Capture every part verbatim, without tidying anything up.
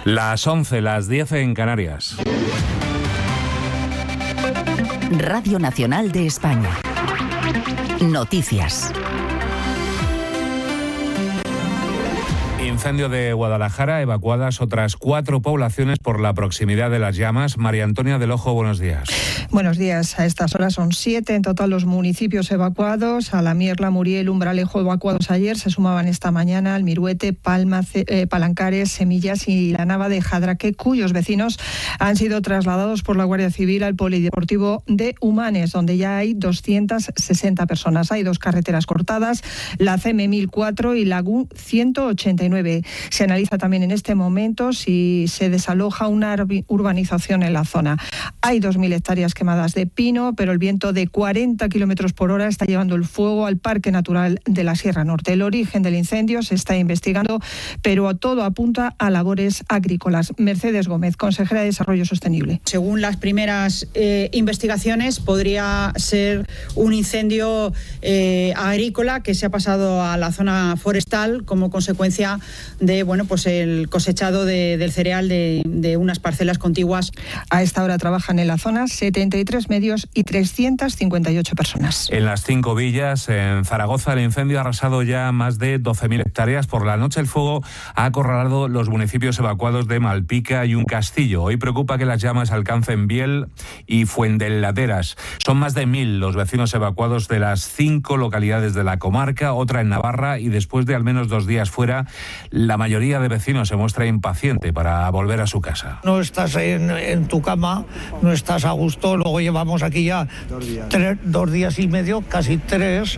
Las once, las diez en Canarias. Radio Nacional de España. Noticias. Incendio de Guadalajara, evacuadas otras cuatro poblaciones por la proximidad de las llamas. María Antonia del Ojo, buenos días. Buenos días. A estas horas son siete en total los municipios evacuados. Alamierla, Muriel, Umbralejo evacuados ayer. Se sumaban esta mañana Almiruete, Palma, eh, Palancares, Semillas y la Nava de Jadraque, cuyos vecinos han sido trasladados por la Guardia Civil al Polideportivo de Humanes, donde ya hay doscientas sesenta personas. Hay dos carreteras cortadas, la C M mil cuatro y la G U ciento ochenta y nueve. Se analiza también en este momento si se desaloja una urbanización en la zona. Hay dos mil hectáreas quemadas de pino, pero el viento de cuarenta kilómetros por hora está llevando el fuego al Parque Natural de la Sierra Norte. El origen del incendio se está investigando, pero todo apunta a labores agrícolas. Mercedes Gómez, consejera de Desarrollo Sostenible. Según las primeras eh, investigaciones, podría ser un incendio eh, agrícola que se ha pasado a la zona forestal como consecuencia de bueno pues el cosechado de, del cereal de, de unas parcelas contiguas. A esta hora trabajan en la zona setenta y tres medios y trescientas cincuenta y ocho personas. En las cinco villas, en Zaragoza, el incendio ha arrasado ya más de doce mil hectáreas. Por la noche el fuego ha acorralado los municipios evacuados de Malpica y Un Castillo. Hoy preocupa que las llamas alcancen Biel y Fuentelladeras. Son más de mil los vecinos evacuados de las cinco localidades de la comarca, otra en Navarra, y después de al menos dos días fuera, la mayoría de vecinos se muestra impaciente para volver a su casa. No estás en, en tu cama, no estás a gusto, luego llevamos aquí ya dos días. Tres, dos días y medio, casi tres,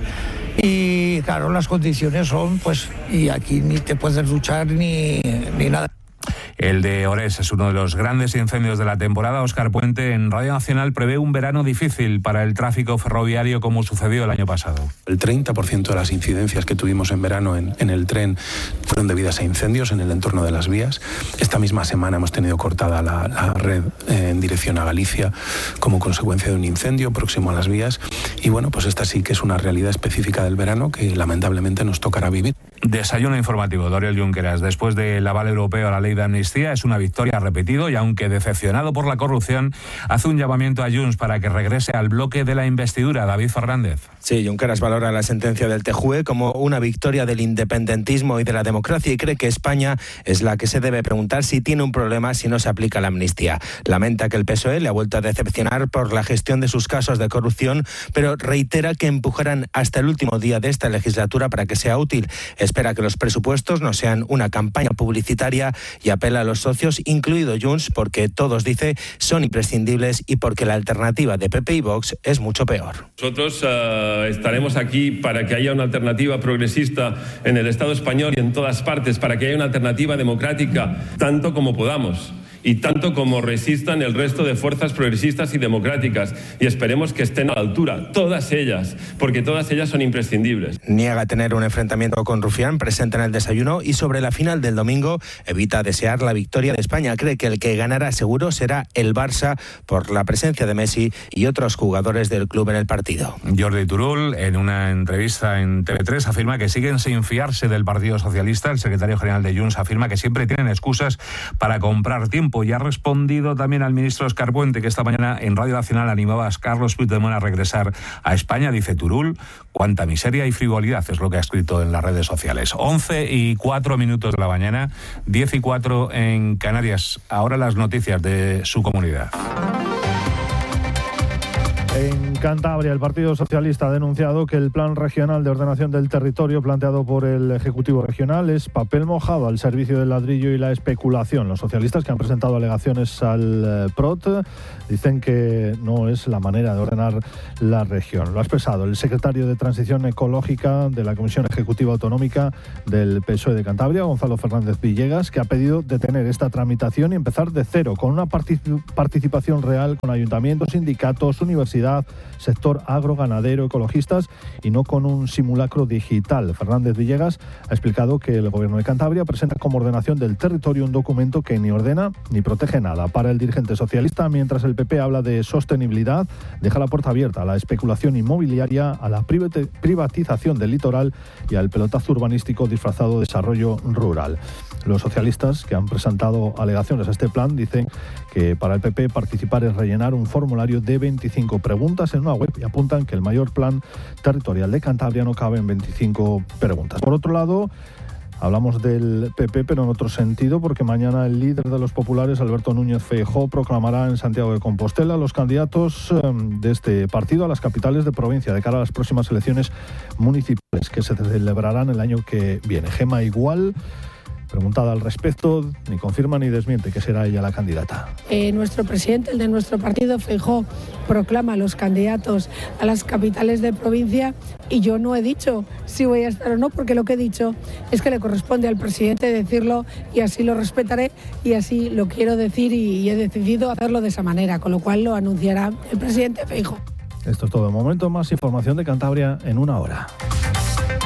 y claro, las condiciones son, pues, y aquí ni te puedes duchar ni, ni nada. El de Orés es uno de los grandes incendios de la temporada. Óscar Puente, en Radio Nacional, prevé un verano difícil para el tráfico ferroviario, como sucedió el año pasado. El treinta por ciento de las incidencias que tuvimos en verano en, en el tren fueron debidas a incendios en el entorno de las vías. Esta misma semana hemos tenido cortada la, la red eh, en dirección a Galicia como consecuencia de un incendio próximo a las vías. Y bueno, pues esta sí que es una realidad específica del verano que lamentablemente nos tocará vivir. Desayuno informativo, Oriol Junqueras. Después del aval europeo a la ley de amnistía, es una victoria, ha repetido, y aunque decepcionado por la corrupción, hace un llamamiento a Junts para que regrese al bloque de la investidura. David Fernández. Sí, Junqueras valora la sentencia del T J U E como una victoria del independentismo y de la democracia y cree que España es la que se debe preguntar si tiene un problema si no se aplica la amnistía. Lamenta que el P S O E le ha vuelto a decepcionar por la gestión de sus casos de corrupción, pero reitera que empujarán hasta el último día de esta legislatura para que sea útil. Espera que los presupuestos no sean una campaña publicitaria y apela a los socios, incluido Junts, porque todos, dice, son imprescindibles y porque la alternativa de P P y Vox es mucho peor. Nosotros uh, estaremos aquí para que haya una alternativa progresista en el Estado español y en todas partes, para que haya una alternativa democrática, tanto como podamos. Y tanto como resistan el resto de fuerzas progresistas y democráticas. Y esperemos que estén a la altura, todas ellas, porque todas ellas son imprescindibles. Niega tener un enfrentamiento con Rufián, presente en el desayuno, y sobre la final del domingo evita desear la victoria de España. Cree que el que ganará seguro será el Barça por la presencia de Messi y otros jugadores del club en el partido. Jordi Turull, en una entrevista en T V tres, afirma que siguen sin fiarse del Partido Socialista. El secretario general de Junts afirma que siempre tienen excusas para comprar tiempo. Y ha respondido también al ministro Óscar Puente, que esta mañana en Radio Nacional animaba a Carlos Puigdemont a regresar a España. Dice Turull, cuánta miseria y frivolidad, es lo que ha escrito en las redes sociales. once y cuatro minutos de la mañana, diez y cuatro en Canarias. Ahora las noticias de su comunidad. En Cantabria, el Partido Socialista ha denunciado que el Plan Regional de Ordenación del Territorio planteado por el Ejecutivo Regional es papel mojado al servicio del ladrillo y la especulación. Los socialistas, que han presentado alegaciones al P R O T, dicen que no es la manera de ordenar la región. Lo ha expresado el secretario de Transición Ecológica de la Comisión Ejecutiva Autonómica del P S O E de Cantabria, Gonzalo Fernández Villegas, que ha pedido detener esta tramitación y empezar de cero, con una particip- participación real con ayuntamientos, sindicatos, universidades, sector agroganadero, ecologistas, y no con un simulacro digital. Fernández Villegas ha explicado que el Gobierno de Cantabria presenta como ordenación del territorio un documento que ni ordena ni protege nada. Para el dirigente socialista, mientras el P P habla de sostenibilidad, deja la puerta abierta a la especulación inmobiliaria, a la privatización del litoral y al pelotazo urbanístico disfrazado de desarrollo rural. Los socialistas, que han presentado alegaciones a este plan, dicen que para el P P participar es rellenar un formulario de veinticinco preguntas en una web y apuntan que el mayor plan territorial de Cantabria no cabe en veinticinco preguntas. Por otro lado, hablamos del P P, pero en otro sentido, porque mañana el líder de los populares, Alberto Núñez Feijóo, proclamará en Santiago de Compostela los candidatos de este partido a las capitales de provincia de cara a las próximas elecciones municipales que se celebrarán el año que viene. Gema Igual, preguntada al respecto, ni confirma ni desmiente que será ella la candidata. Eh, nuestro presidente, el de nuestro partido, Feijóo, proclama los candidatos a las capitales de provincia y yo no he dicho si voy a estar o no, porque lo que he dicho es que le corresponde al presidente decirlo y así lo respetaré y así lo quiero decir y, y he decidido hacerlo de esa manera, con lo cual lo anunciará el presidente Feijóo. Esto es todo de momento, más información de Cantabria en una hora.